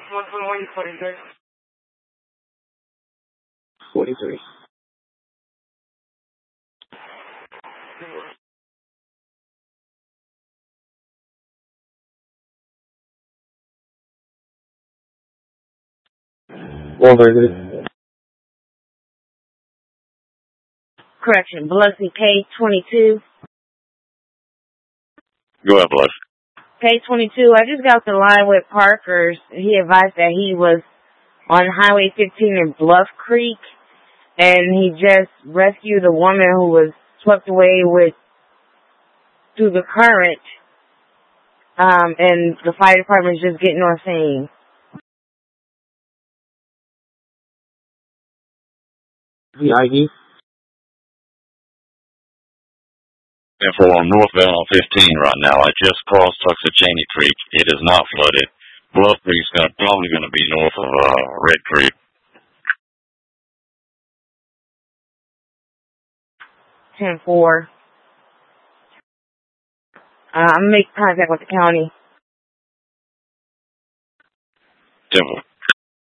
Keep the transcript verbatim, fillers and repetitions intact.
one twenty-one, forty-three. forty-three. one thirty-three. Correction, Biloxi, K twenty-two. Go ahead, Biloxi. K twenty-two, I just got off the line with Parker's. He advised that he was on Highway fifteen in Bluff Creek, and he just rescued a woman who was swept away with through the current, um, and the fire department is just getting on scene. The I D? And for northbound on fifteen right now, I just crossed Tuxachanie Creek. It is not flooded. Bluff Creek's gonna, probably going to be north of uh, Red Creek. ten four. Uh, I'm going to make contact with the county. ten four.